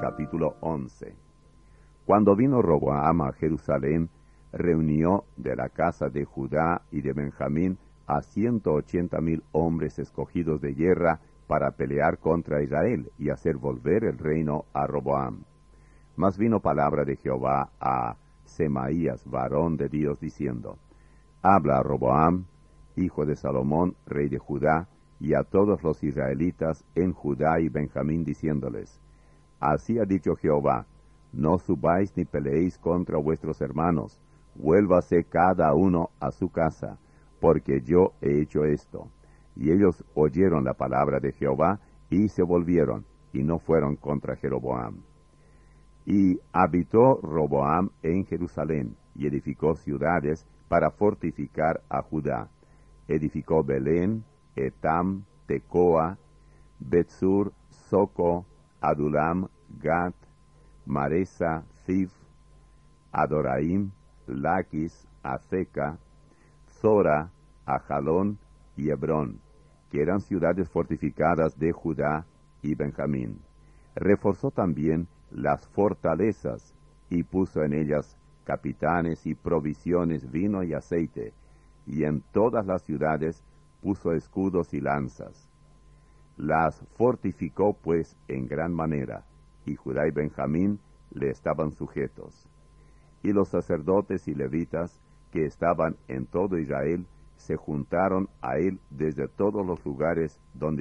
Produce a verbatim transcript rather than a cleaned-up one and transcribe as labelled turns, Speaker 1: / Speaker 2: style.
Speaker 1: capítulo once. Cuando vino Roboam a Jerusalén, reunió de la casa de Judá y de Benjamín a ciento ochenta mil hombres escogidos de guerra para pelear contra Israel y hacer volver el reino a Roboam. Mas vino palabra de Jehová a Semaías, varón de Dios, diciendo: Habla a Roboam, hijo de Salomón, rey de Judá, y a todos los israelitas en Judá y Benjamín, diciéndoles: Así ha dicho Jehová: No subáis ni peleéis contra vuestros hermanos, vuélvase cada uno a su casa, porque yo he hecho esto. Y ellos oyeron la palabra de Jehová, y se volvieron, y no fueron contra Jeroboam. Y habitó Roboam en Jerusalén, y edificó ciudades para fortificar a Judá. Edificó Belén, Etam, Tecoa, Betsur, Soco, Adulam, Gat, Maresa, Zif, Adoraim, Laquis, Azeca, Zora, Ajalón y Hebrón, que eran ciudades fortificadas de Judá y Benjamín. Reforzó también las fortalezas y puso en ellas capitanes y provisiones, vino y aceite, y en todas las ciudades puso escudos y lanzas. Las fortificó pues en gran manera, y Judá y Benjamín le estaban sujetos. Y los sacerdotes y levitas que estaban en todo Israel se juntaron a él desde todos los lugares donde